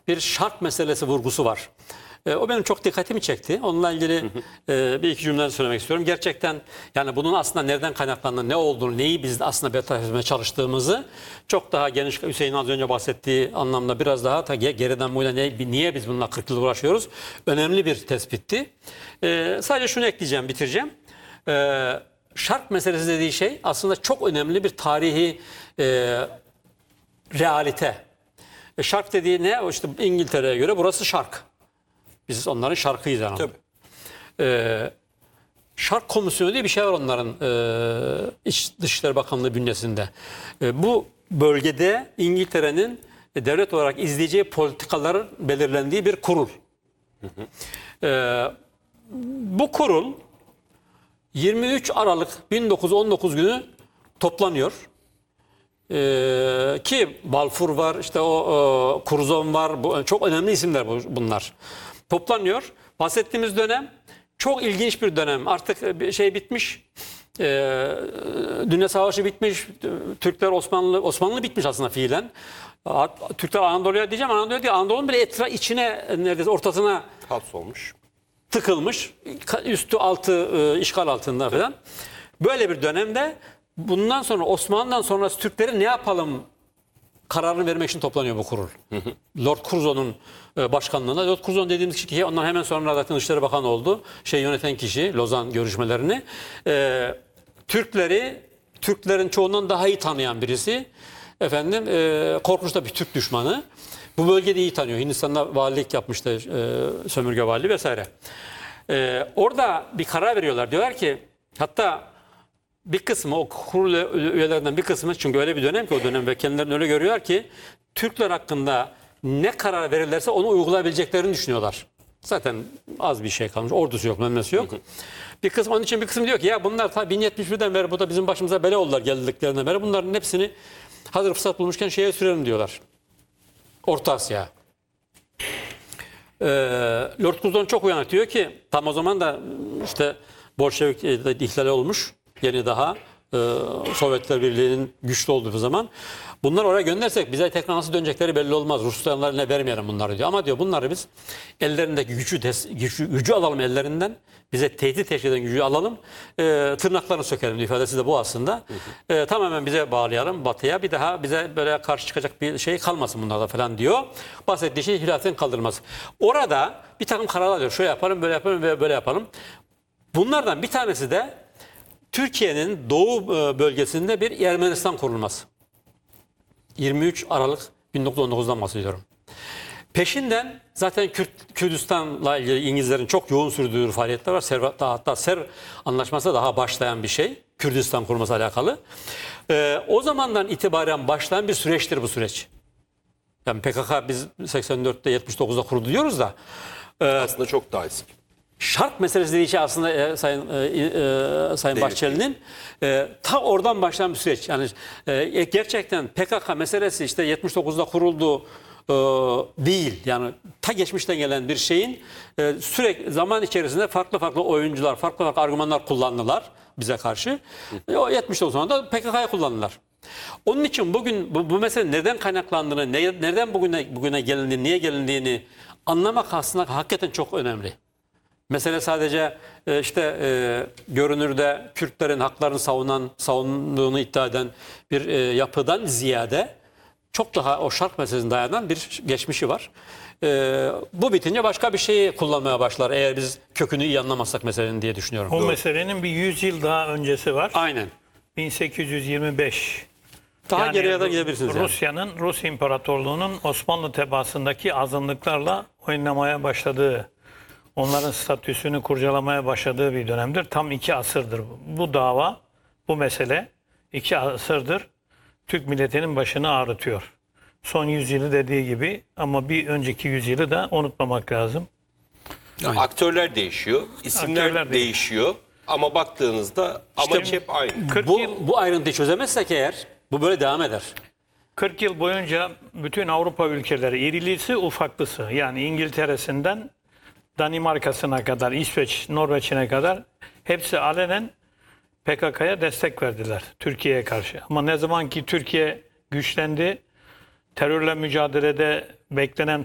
bir şark meselesi vurgusu var. O benim çok dikkatimi çekti. Onunla ilgili bir iki cümle söylemek istiyorum. Gerçekten yani bunun aslında nereden kaynaklandığını, ne olduğunu, neyi biz aslında bertaraf etmeye çalıştığımızı çok daha geniş, Hüseyin az önce bahsettiği anlamda biraz daha geriden bu yana niye biz bununla 40 yıl uğraşıyoruz? Önemli bir tespitti. Sadece şunu ekleyeceğim, bitireceğim. Şark meselesi dediği şey aslında çok önemli bir tarihi realite. Şark dediği ne? İşte İngiltere'ye göre burası şark. Biz onların şarkıyız yani. Tabii. Şark Komisyonu diye bir şey var onların Dışişleri Bakanlığı bünyesinde. Bu bölgede İngiltere'nin devlet olarak izleyeceği politikaların belirlendiği bir kurul. Bu kurul 23 Aralık 1919 günü toplanıyor. Ki Balfour var, işte o Curzon var, çok önemli isimler bunlar. Toplanıyor. Bahsettiğimiz dönem çok ilginç bir dönem. Artık bir şey bitmiş. Dünya Savaşı bitmiş. Türkler Osmanlı bitmiş aslında fiilen. Türkler Anadolu'ya diyeceğim. Anadolu'ya değil. Anadolu'nun bile içine, neredeyse ortasına Hapsolmuş. tıkılmış. Üstü altı işgal altında falan. Böyle bir dönemde bundan sonra Osmanlı'dan sonrası Türkleri ne yapalım kararını vermek için toplanıyor bu kurul. Lord Curzon'un başkanlığında. Lord Curzon dediğimiz kişi ondan hemen sonra zaten Dışişleri Bakanı oldu. Yöneten kişi Lozan görüşmelerini. Türklerin çoğundan daha iyi tanıyan birisi. Korkunç da bir Türk düşmanı. Bu bölgede iyi tanıyor. Hindistan'da valilik yapmıştı, sömürge valiliği vesaire. Orada bir karar veriyorlar. Diyorlar ki hatta bir kısmı, o kurul üyelerinden bir kısmı, çünkü öyle bir dönem ki o dönem ve kendilerini öyle görüyorlar ki Türkler hakkında ne karar verirlerse onu uygulayabileceklerini düşünüyorlar. Zaten az bir şey kalmış. Ordusu yok, memlesi yok. Onun için bir kısım diyor ki ya bunlar ta 1071'den beri bu da bizim başımıza bela oldular geldiklerinden beri. Bunların hepsini hazır fırsat bulmuşken sürelim diyorlar. Orta Asya. Lord Curzon çok uyanık, diyor ki tam o zaman da işte Bolşevik ihlali olmuş. Yeni daha Sovyetler Birliği'nin güçlü olduğu zaman. Bunları oraya göndersek bize tekrar nasıl dönecekleri belli olmaz. Ruslarına eline vermeyelim bunları diyor. Ama diyor bunları biz ellerindeki gücü alalım ellerinden. Bize tehdit teşkil eden gücü alalım. Tırnaklarını sökelim diyor. İfadesi de bu aslında. Tamamen bize bağlayalım Batı'ya. Bir daha bize böyle karşı çıkacak bir şey kalmasın bunlarda falan diyor. Bahsettiği şey hilafetin kaldırılması. Orada bir takım kararlar diyor. Şöyle yapalım, böyle yapalım ve böyle yapalım. Bunlardan bir tanesi de Türkiye'nin doğu bölgesinde bir Ermenistan kurulması. 23 Aralık 1919'dan bahsediyorum. Peşinden zaten Kürdistan'la ilgili İngilizlerin çok yoğun sürdürdüğü faaliyetler var. Hatta Ser Anlaşması daha başlayan bir şey. Kürdistan kurulması alakalı. O zamandan itibaren başlayan bir süreçtir bu süreç. Yani PKK biz 84'te 79'da kuruldu diyoruz da. Aslında çok daha eski. Şark meselesi dediği şey aslında Sayın Bahçeli'nin ta oradan başlayan bir süreç. Yani gerçekten PKK meselesi işte 79'da kuruldu değil. Yani ta geçmişten gelen bir şeyin sürekli zaman içerisinde farklı oyuncular, farklı argümanlar kullandılar bize karşı. O 79'da da PKK'ya kullandılar. Onun için bugün bu mesele neden kaynaklandığını, nereden bugüne gelindiğini, niye gelindiğini anlamak aslında hakikaten çok önemli. Mesele sadece görünürde Kürtlerin haklarını savunduğunu iddia eden bir yapıdan ziyade çok daha o şark meselesine dayanan bir geçmişi var. Bu bitince başka bir şeyi kullanmaya başlar eğer biz kökünü iyi anlamazsak meselenin diye düşünüyorum. O meselenin bir 100 yıl daha öncesi var. Aynen. 1825. Daha geriye de gidebilirsiniz. Rus İmparatorluğu'nun Osmanlı tebaasındaki azınlıklarla oynamaya başladığı, onların statüsünü kurcalamaya başladığı bir dönemdir. Tam 2 asırdır bu dava, bu mesele 2 asırdır Türk milletinin başını ağrıtıyor. Son yüzyılı dediği gibi ama bir önceki yüzyılı da unutmamak lazım. Aynen. Aktörler değişiyor, isimler değişiyor ama baktığınızda amaç hep aynı. Bu ayrıntıyı çözemezsek eğer bu böyle devam eder. 40 yıl boyunca bütün Avrupa ülkeleri irilisi ufaklısı, yani İngiltere'sinden Danimarka'sına kadar, İsveç, Norveç'ine kadar hepsi alenen PKK'ya destek verdiler Türkiye'ye karşı. Ama ne zaman ki Türkiye güçlendi, terörle mücadelede beklenen